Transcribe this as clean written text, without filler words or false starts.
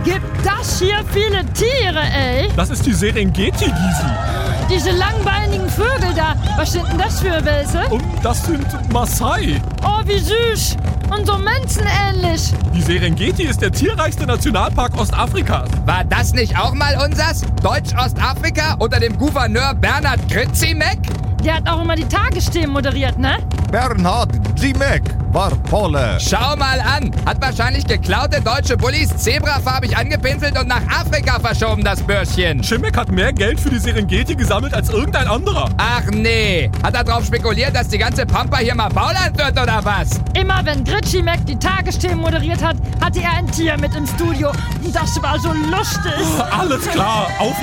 Gibt das hier viele Tiere, ey? Das ist die Serengeti, Gysi. Diese langbeinigen Vögel da, was sind denn das für welche? Und das sind Maasai. Oh, wie süß. Und so menschenähnlich. Die Serengeti ist der tierreichste Nationalpark Ostafrikas. War das nicht auch mal unsers? Deutsch-Ostafrika unter dem Gouverneur Bernhard Grzimek? Der hat auch immer die Tagesthemen moderiert, ne? Bernhard Grzimek war Pole. Schau mal an. Hat wahrscheinlich geklaute deutsche Bullis zebrafarbig angepinselt und nach Afrika verschoben, das Bürschchen. Grzimek hat mehr Geld für die Serengeti gesammelt als irgendein anderer. Ach nee. Hat er drauf spekuliert, dass die ganze Pampa hier mal Bauland wird oder was? Immer wenn Grzimek die Tagesthemen moderiert hat, hatte er ein Tier mit im Studio. Das war so lustig. Alles klar, auf